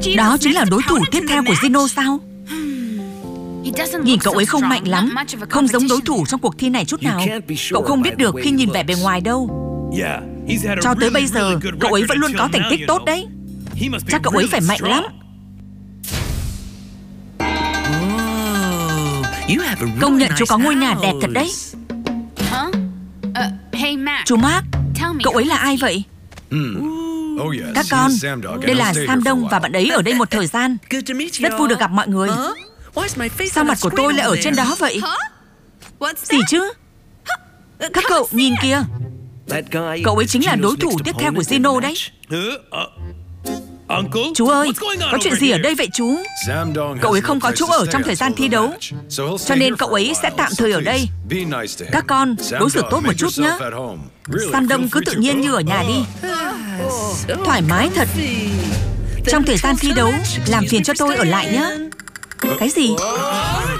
Đó chính là đối thủ tiếp theo của Gino sao? Nhìn cậu ấy không mạnh lắm, không giống đối thủ trong cuộc thi này chút nào. Cậu không biết được khi nhìn vẻ bề ngoài đâu. Cho tới bây giờ, cậu ấy vẫn luôn có thành tích tốt đấy. Chắc cậu ấy phải mạnh lắm. Công nhận chú có ngôi nhà đẹp thật đấy. Chú Mark, cậu ấy là ai vậy? Các con, đây là Sam Đông và bạn ấy ở đây một thời gian. Rất vui được gặp mọi người. Sao mặt của tôi lại ở trên đó vậy? Gì chứ? Các cậu nhìn kìa. Cậu ấy chính là đối thủ tiếp theo của Gino đấy. Chú ơi, có chuyện gì ở đây vậy chú? Cậu ấy không có chỗ ở trong thời gian thi đấu, cho nên cậu ấy sẽ tạm thời ở đây. Các con, đối xử tốt một chút nhé. Sam Đông cứ tự nhiên như ở nhà đi. Thoải mái thật. Trong thời gian thi đấu, làm phiền cho tôi ở lại nhé. Cái gì?